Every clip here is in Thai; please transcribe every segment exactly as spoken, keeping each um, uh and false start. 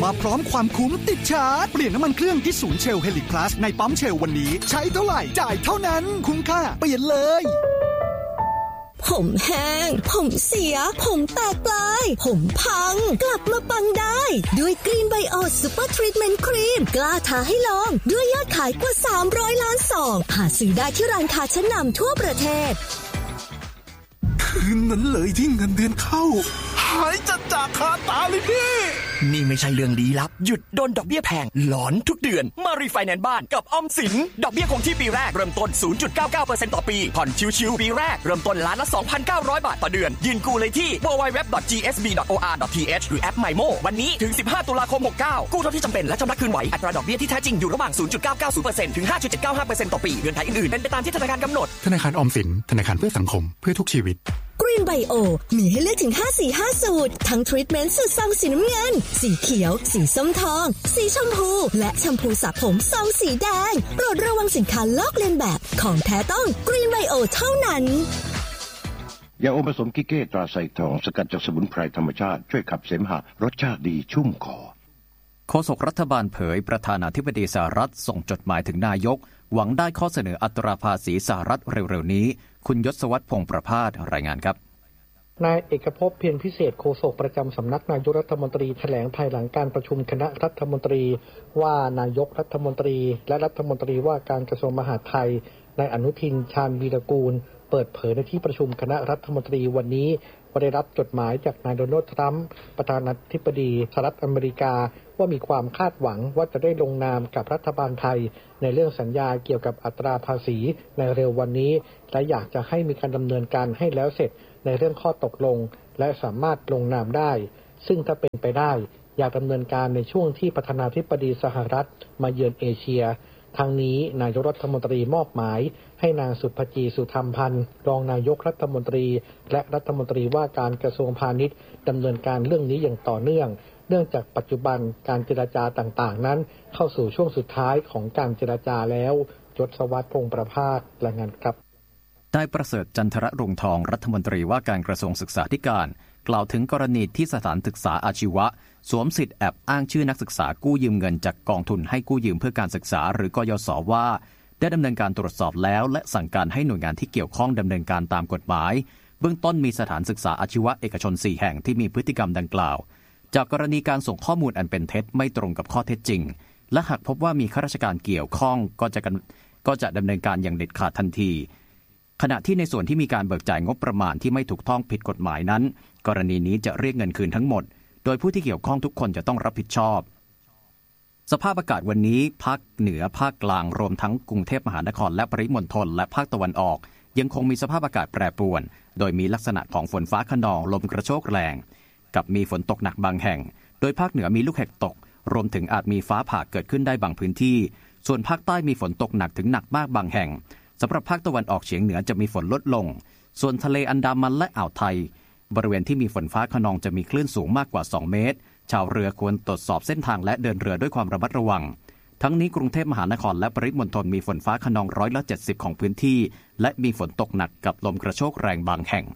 มาพร้อมความคุ้มติดชาร์จเปลี่ยนน้ำมันเครื่องที่ศูนย์เชลเฮลิคลาสในปั๊มเชลวันนี้ใช้เท่าไหร่จ่ายเท่านั้นคุ้มค่าเปลี่ยนเลยผมแห้งผมเสียผมแตกปลายผมพังกลับมาปังได้ด้วยกรีนไบโอซูเปอร์ทรีทเมนต์ครีมกล้าท้าให้ลองด้วยยอดขายกว่าสามร้อยล้านซองหาซื้อได้ที่ร้านค้าชั้นนำทั่วประเทศคืนนั้นเลยที่เงินเดือนเข้าหายจัดจากคาตาเลยพี่นี่ไม่ใช่เรื่องลี้ลับหยุดโดนดอกเบี้ยแพงหลอนทุกเดือนมารีไฟแนนซ์บ้านกับออมสินดอกเบี้ยคงที่ปีแรกเริ่มต้น ศูนย์จุดเก้าเก้าเปอร์เซ็นต์ ต่อปีผ่อนชิวๆปีแรกเริ่มต้นล้านละ สองพันเก้าร้อย บาทต่อเดือนยื่นกู้เลยที่ ดับเบิลยู ดับเบิลยู ดับเบิลยู ดอท จี เอส บี ดอท โอ อาร์ ดอท ที เอช หรือแอป ไมโม วันนี้ถึงสิบห้าตุลาคมหกเก้ากู้เท่าที่จำเป็นและชำระคืนไหวอัตราดอกเบี้ยที่แท้จริงอยู่ระหว่าง ศูนย์จุดเก้าเก้าศูนย์เปอร์เซ็นต์ ถึง ห้าจุดเจ็ดเก้าห้าเปอร์เซ็นต์ ต่อปีเงื่อนไขอื่นๆเป็นไปตามที่ธนาคารกำหนดธนาคารออมสินธนาคารเพื่อสังคมเพื่อทุกชีวิตกรีนไบโอมีให้เลือกถึงห้าสีห้าสูตรทั้งทรีทเมนต์สูตรซองสีน้ำเงินสีเขียวสีส้มทองสีชมพูและแชมพูสระผมซองสีแดงโปรดระวังสินค้าลอกเลียนแบบของแท้ต้องกรีนไบโอเท่านั้นยาอมผสมกิเก้ตราไซทองสกัดจากสมุนไพรธรรมชาติช่วยขับเสมหะรสชาติดีชุ่มคอโฆษกรัฐบาลเผยประธานาธิบดีสหรัฐส่งจดหมายถึงนายกหวังได้ข้อเสนออัตราภาษีสหรัฐเร็วๆนี้คุณยศวัฒน์พงษ์ประภาสรายงานครับนายเอกภพเพียรพิเศษโฆษกประจำสำนักนายกรัฐมนตรีแถลงภายหลังการประชุมคณะรัฐมนตรีว่านายกรัฐมนตรีและรัฐมนตรีว่าการกระทรวงมหาดไทยนายอนุทินชาญวีรกูลเปิดเผยในที่ประชุมคณะรัฐมนตรีวันนี้ว่าได้รับจดหมายจากนายโดนัลด์ทรัมป์ประธานาธิบดีสหรัฐอเมริกาว่ามีความคาดหวังว่าจะได้ลงนามกับรัฐบาลไทยในเรื่องสัญญาเกี่ยวกับอัตราภาษีในเร็ววันนี้และอยากจะให้มีการดำเนินการให้แล้วเสร็จในเรื่องข้อตกลงและสามารถลงนามได้ซึ่งถ้าเป็นไปได้อยากดำเนินการในช่วงที่ประธานาธิบดีสหรัฐมาเยือนเอเชียทางนี้นายกรัฐมนตรีมอบหมายให้นางสุภจีสุธรรมพันธ์รองนายกรัฐมนตรีและรัฐมนตรีว่าการกระทรวงพาณิชย์ดำเนินการเรื่องนี้อย่างต่อเนื่องเนื่องจากปัจจุบันการเจรจาต่างๆนั้นเข้าสู่ช่วงสุดท้ายของการเจรจาแล้วยศวัฒน์พงษ์ประภาสรายงานครับนายประเสริฐจันทรรุ่งทองรัฐมนตรีว่าการกระทรวงศึกษาธิการกล่าวถึงกรณีที่สถานศึกษาอาชีวะสวมสิทธิ์แอบอ้างชื่อนักศึกษากู้ยืมเงินจากกองทุนให้กู้ยืมเพื่อการศึกษาหรือกยศว่าได้ดำเนินการตรวจสอบแล้วและสั่งการให้หน่วยงานที่เกี่ยวข้องดำเนินการตามกฎหมายเบื้องต้นมีสถานศึกษาอาชีวะเอกชนสี่แห่งที่มีพฤติกรรมดังกล่าวจากกรณีการส่งข้อมูลอันเป็นเท็จไม่ตรงกับข้อเท็จจริงและหากพบว่ามีข้าราชการเกี่ยวข้องก็จะก็จะดำเนินการอย่างเด็ดขาดทันทีขณะที่ในส่วนที่มีการเบิกจ่ายงบประมาณที่ไม่ถูกต้องผิดกฎหมายนั้นกรณีนี้จะเรียกเงินคืนทั้งหมดโดยผู้ที่เกี่ยวข้องทุกคนจะต้องรับผิดชอบสภาพอากาศวันนี้ภาคเหนือภาคกลางรวมทั้งกรุงเทพมหานครและปริมณฑลและภาคตะวันออกยังคงมีสภาพอากาศแปรปรวนโดยมีลักษณะของฝนฟ้าคะนองลมกระโชกแรงกับมีฝนตกหนักบางแห่งโดยภาคเหนือมีลูกเห็บตกรวมถึงอาจมีฟ้าผ่าเกิดขึ้นได้บางพื้นที่ส่วนภาคใต้มีฝนตกหนักถึงหนักมากบางแห่งสำหรับภาคตะวันออกเฉียงเหนือจะมีฝนลดลงส่วนทะเลอันดามันและอ่าวไทยบริเวณที่มีฝนฟ้าคะนองจะมีคลื่นสูงมากกว่าสองเมตรชาวเรือควรตรวจสอบเส้นทางและเดินเรือด้วยความระมัดระวังทั้งนี้กรุงเทพมหานครและปริมณฑลมีฝนฟ้าคะนองร้อยละเจ็ดสิบของพื้นที่และมีฝนตกหนักกับลมกระโชกแรงบางแห่ง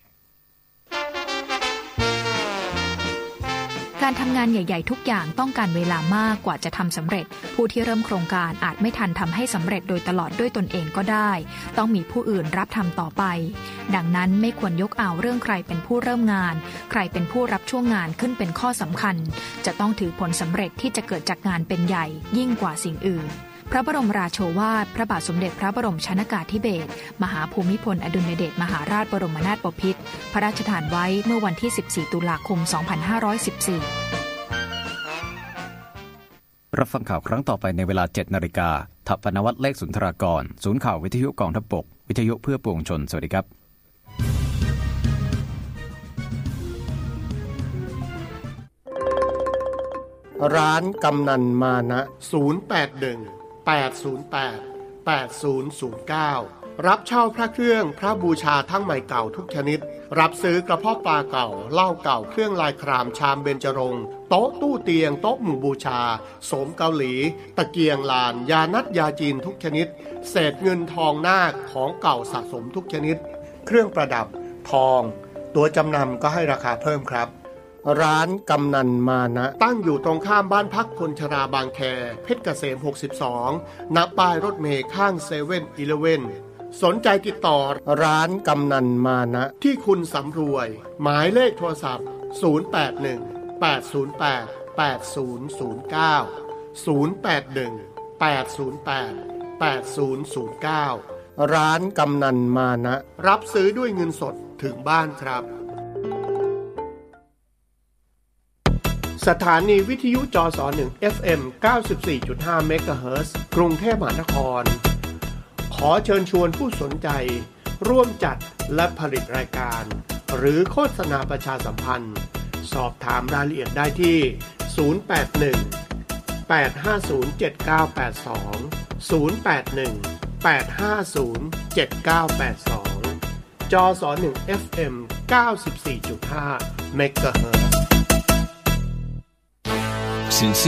การทำงานใหญ่ๆทุกอย่างต้องการเวลามากกว่าจะทำสำเร็จผู้ที่เริ่มโครงการอาจไม่ทันทำให้สำเร็จโดยตลอดด้วยตนเองก็ได้ต้องมีผู้อื่นรับทำต่อไปดังนั้นไม่ควรยกเอาเรื่องใครเป็นผู้เริ่มงานใครเป็นผู้รับช่วงงานขึ้นเป็นข้อสำคัญจะต้องถือผลสำเร็จที่จะเกิดจากงานเป็นใหญ่ยิ่งกว่าสิ่งอื่นพระบรมราโชวาทพระบาทสมเด็จพระบรมชนกาธิเบศรมหาภูมิพลอดุลยเดชมหาราชบรมนาถบพิตรพระราชทานไว้เมื่อวันที่สิบสี่ตุลาคมสองพันห้าร้อยสิบสี่รับฟังข่าวครั้งต่อไปในเวลา เจ็ดนาฬิกา ทัพพนวัตรเลขสุนทรากรศูนย์ข่าววิทยุกองทัพบกวิทยุเพื่อปวงชนสวัสดีครับร้านกำนันมานะศูนย์ แปด หนึ่ง แปด ศูนย์ แปด แปด ศูนย์ ศูนย์ เก้ารับเช่าพระเครื่องพระบูชาทั้งใหม่เก่าทุกชนิดรับซื้อกระเพาะปลาเก่าเหล้าเก่าเครื่องลายครามชามเบญจรงค์โต๊ะตู้เตียงโต๊ะหมู่บูชาโสมเกาหลีตะเกียงลานยานัดยาจีนทุกชนิดเศษเงินทองนาคของเก่าสะสมทุกชนิดเครื่องประดับทองตัวจำนำก็ให้ราคาเพิ่มครับร้านกำนันมานะตั้งอยู่ตรงข้ามบ้านพักคนชราบางแคเพชรเกษมหกสิบสองณป้ายรถเมล์ข้างเซเว่นอีเลฟเว่นสนใจติดต่อร้านกำนันมานะที่คุณสำรวยหมายเลขโทรศัพท์ศูนย์ แปด หนึ่ง แปด ศูนย์ แปด แปด ศูนย์ ศูนย์ เก้า ศูนย์ แปด หนึ่ง แปด ศูนย์ แปด แปด ศูนย์ ศูนย์ เก้าร้านกำนันมานะรับซื้อด้วยเงินสดถึงบ้านครับสถานีวิทยุจสหนึ่ง เอฟ เอ็ม เก้าสิบสี่จุดห้า เมกะเฮิรตซ์ กรุงเทพมหานครขอเชิญชวนผู้สนใจร่วมจัดและผลิตรายการหรือโฆษณาประชาสัมพันธ์สอบถามรายละเอียดได้ที่ศูนย์ แปด หนึ่ง แปด ห้า ศูนย์ เจ็ด เก้า แปด สอง ศูนย์ แปด หนึ่ง แปด ห้า ศูนย์ เจ็ด เก้า แปด สองจสหนึ่ง เอฟ เอ็ม เก้าสิบสี่จุดห้า เมกะเฮิรตซ์